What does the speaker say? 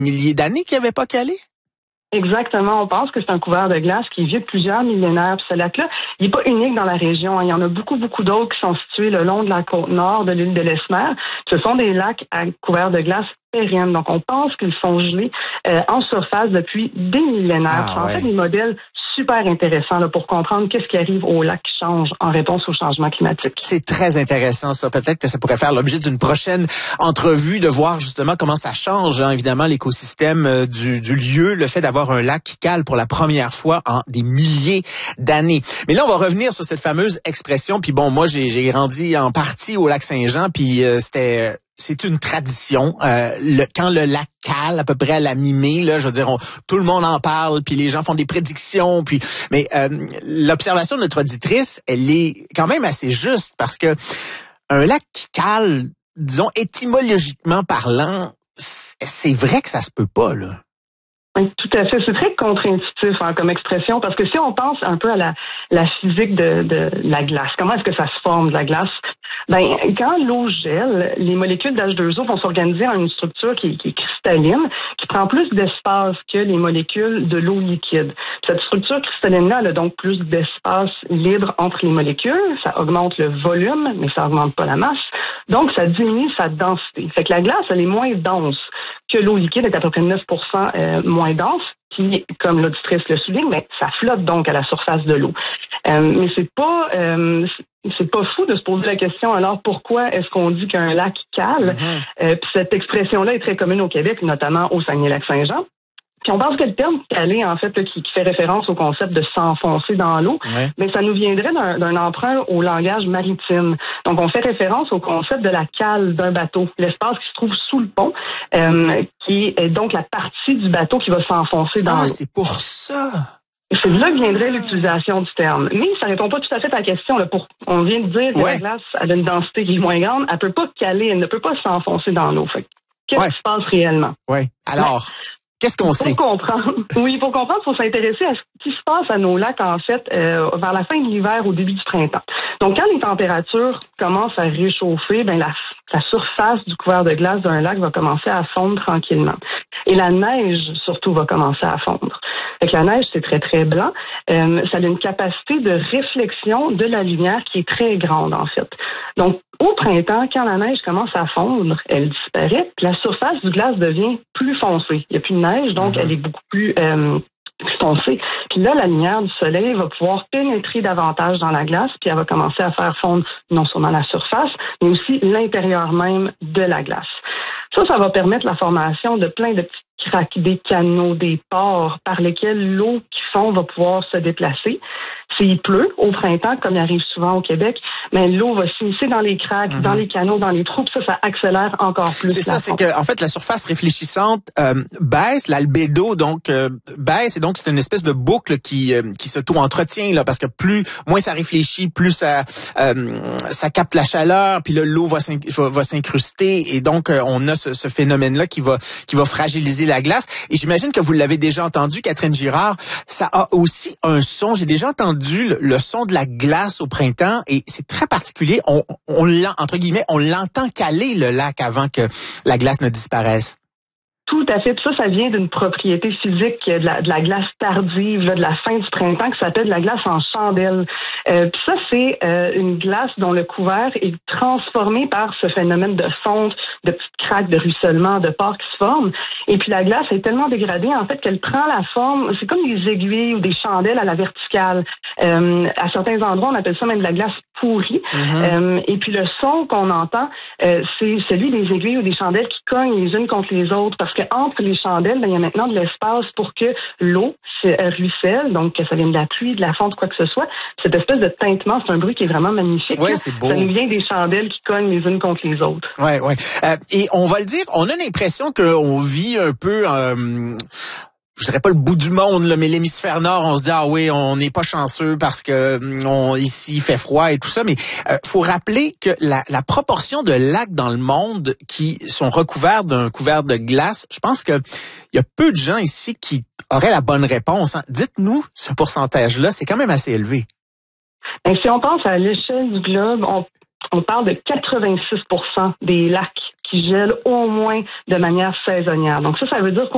milliers d'années qu'il n'y avait pas calé? Exactement. On pense que c'est un couvert de glace qui est vieux de plusieurs millénaires. Puis ce lac-là, il n'est pas unique dans la région. Il y en a beaucoup d'autres qui sont situés le long de la côte nord de l'île de l'Esmer. Ce sont des lacs à couverts de glace pérennes. Donc, on pense qu'ils sont gelés en surface depuis des millénaires. En fait, des modèles super intéressants là, pour comprendre qu'est-ce qui arrive au lac qui change en réponse au changement climatique. C'est très intéressant, ça. Peut-être que ça pourrait faire l'objet d'une prochaine entrevue, de voir justement comment ça change, évidemment, l'écosystème du lieu, le fait d'avoir un lac qui cale pour la première fois en des milliers d'années. Mais là, on va revenir sur cette fameuse expression. Puis bon, moi, j'ai grandi en partie au lac Saint-Jean, puis c'est une tradition. Quand le lac cale, à peu près à la mi-mai, là, je veux dire, tout le monde en parle, puis les gens font des prédictions. Mais l'observation de notre auditrice, elle est quand même assez juste, parce que un lac qui cale, disons, étymologiquement parlant, c'est vrai que ça se peut pas, là. Oui, tout à fait. C'est très contre-intuitif comme expression, parce que si on pense un peu à la physique de la glace, comment est-ce que ça se forme de la glace? Ben, quand l'eau gèle, les molécules d'H2O vont s'organiser en une structure qui est cristalline, qui prend plus d'espace que les molécules de l'eau liquide. Cette structure cristalline-là, elle a donc plus d'espace libre entre les molécules. Ça augmente le volume, mais ça augmente pas la masse. Donc, ça diminue sa densité. Fait que la glace, elle est moins dense que l'eau liquide, est à peu près 9% moins dense. Puis, comme l'auditrice le souligne, mais ça flotte donc à la surface de l'eau. Mais c'est pas fou de se poser la question, alors pourquoi est-ce qu'on dit qu'un lac cale? Puis cette expression-là est très commune au Québec, notamment au Saguenay-Lac-Saint-Jean. Puis on pense que le terme calé, en fait, qui fait référence au concept de s'enfoncer dans l'eau, mais ça nous viendrait d'un emprunt au langage maritime. Donc, on fait référence au concept de la cale d'un bateau, l'espace qui se trouve sous le pont, qui est donc la partie du bateau qui va s'enfoncer dans l'eau. C'est pour ça! C'est de là que viendrait l'utilisation du terme. Mais ça répond pas tout à fait à la question. Là. On vient de dire que la glace a une densité qui est moins grande. Elle peut pas caler, elle ne peut pas s'enfoncer dans l'eau. Qu'est-ce qui se passe réellement? Oui. Alors... Qu'est-ce qu'on sait? Pour comprendre, il faut s'intéresser à ce qui se passe à nos lacs, en fait, vers la fin de l'hiver, au début du printemps. Donc, quand les températures commencent à réchauffer, la surface du couvert de glace d'un lac va commencer à fondre tranquillement. Et la neige, surtout, va commencer à fondre. Fait que la neige, c'est très, très blanc. Ça a une capacité de réflexion de la lumière qui est très grande, en fait. Donc, au printemps, quand la neige commence à fondre, elle disparaît, puis la surface du glace devient plus foncée. Il n'y a plus de neige, donc elle est beaucoup plus foncée. Puis là, la lumière du soleil va pouvoir pénétrer davantage dans la glace, puis elle va commencer à faire fondre non seulement la surface, mais aussi l'intérieur même de la glace. Ça va permettre la formation de plein de petits cracks, des canaux, des pores par lesquels l'eau qui fond va pouvoir se déplacer. S'il pleut au printemps, comme il arrive souvent au Québec, mais l'eau va s'immiscer dans les cracks, dans les canaux, dans les trous, puis ça accélère encore plus. C'est ça, c'est que en fait la surface réfléchissante baisse, l'albédo donc baisse, et donc c'est une espèce de boucle qui s'auto-entretient là, parce que moins ça réfléchit, plus ça capte la chaleur, puis là l'eau va s'incruster, et donc on a ce phénomène-là qui va fragiliser la glace. Et j'imagine que vous l'avez déjà entendu, Catherine Girard, ça a aussi un son. J'ai déjà entendu le son de la glace au printemps, et c'est très particulier. On l'entend caler, le lac, avant que la glace ne disparaisse. Tout à fait. Puis ça vient d'une propriété physique de la glace tardive, là, de la fin du printemps, qui s'appelle la glace en chandelle. Puis ça, c'est une glace dont le couvert est transformé par ce phénomène de fonte, de petites craques, de ruissellement, de pores qui se forment. Et puis la glace est tellement dégradée, en fait, qu'elle prend la forme, c'est comme des aiguilles ou des chandelles à la verticale. À certains endroits, on appelle ça même de la glace pourrie. Et puis le son qu'on entend, c'est celui des aiguilles ou des chandelles qui cognent les unes contre les autres, parce que entre les chandelles, il y a maintenant de l'espace pour que l'eau ruisselle, donc que ça vienne de la pluie, de la fonte, quoi que ce soit. Cette espèce de tintement, c'est un bruit qui est vraiment magnifique. Oui, c'est beau. Ça nous vient des chandelles qui cognent les unes contre les autres. Oui. Et on va le dire, on a l'impression qu'on vit un peu... je dirais pas le bout du monde, là, mais l'hémisphère nord, on se dit, on n'est pas chanceux parce que ici il fait froid et tout ça, mais faut rappeler que la proportion de lacs dans le monde qui sont recouverts d'un couvert de glace, je pense que il y a peu de gens ici qui auraient la bonne réponse. Dites-nous ce pourcentage-là, c'est quand même assez élevé. Et si on pense à l'échelle du globe, on parle de 86% des lacs qui gèlent au moins de manière saisonnière. Donc ça veut dire qu'on